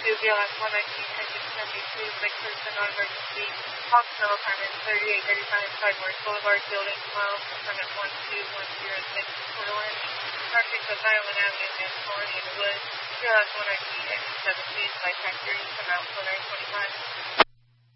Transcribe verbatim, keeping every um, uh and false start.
to B L S one nineteen, engine seventy-two, McPherson on emergency, hospital apartment thirty-eight thirty-five, Sideward Boulevard, building twelve, apartment one two one zero six, Portal Ranch, car six oh five, Island Avenue, and Colony in the Woods, B L S one nineteen, engine seventeen, flight factory, come out four nine twenty-five.